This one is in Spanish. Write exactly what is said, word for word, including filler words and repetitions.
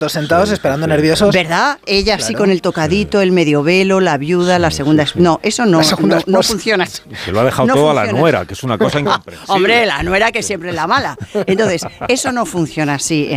Todos sentados Sí, esperando sí. nerviosos. ¿Verdad? Ella sí Claro. con el tocadito, el medio velo, la viuda, la segunda... sí, sí. No, eso no, La segunda no, no esposa. funciona así. Y se lo ha dejado No todo a la funciona. nuera, que es una cosa incomprensible. Hombre, la nuera que siempre es la mala. Entonces, eso no funciona así.